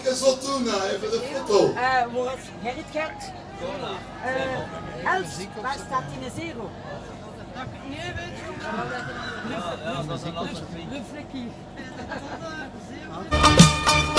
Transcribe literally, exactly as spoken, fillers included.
ik eens wat doen, nou, even de foto. Uh, wat Gerrit Gert. Uh, Els, waar staat in een zero? Nee, weet je Ja, ja, dat is een ander Reflectief.